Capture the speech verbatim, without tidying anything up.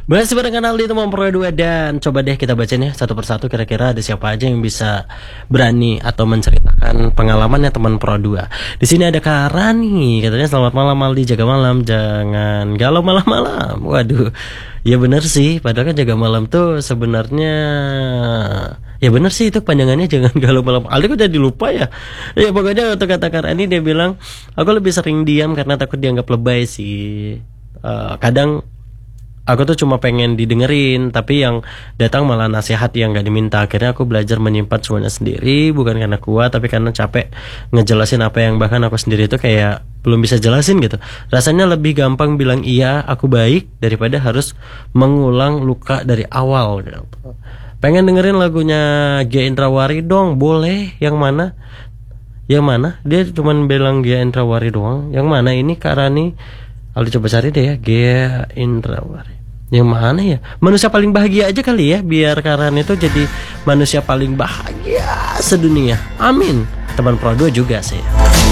Masih barengan Aldi teman Pro dua, dan coba deh kita bacain ya satu persatu, kira-kira ada siapa aja yang bisa berani atau menceritakan pengalamannya teman Pro dua. Di sini ada Kak Rani, katanya selamat malam Aldi, jaga malam, jangan galau malam-malam. Waduh, ya bener sih, padahal kan jaga malam tuh sebenarnya ya bener sih, itu panjangannya jangan galau malam. Aldi kok jadi lupa ya. Ya pokoknya untuk kata Kak Rani, dia bilang aku lebih sering diam karena takut dianggap lebay sih. Uh, kadang aku tuh cuma pengen didengerin, tapi yang datang malah nasihat yang gak diminta. Akhirnya aku belajar menyimpan semuanya sendiri, bukan karena kuat, tapi karena capek ngejelasin apa yang bahkan aku sendiri tuh kayak belum bisa jelasin gitu. Rasanya lebih gampang bilang iya, aku baik, daripada harus mengulang luka dari awal gitu. Pengen dengerin lagunya Gia Indrawari dong, boleh? Yang mana? Yang mana? Dia cuma bilang Gia Indrawari doang. Yang mana ini Kak Rani? Aldi coba cari deh ya, Gia Indrawari. Yang mana ya? Manusia paling bahagia aja kali ya, biar Karan itu jadi manusia paling bahagia sedunia. Amin. Teman Pro dua juga sih.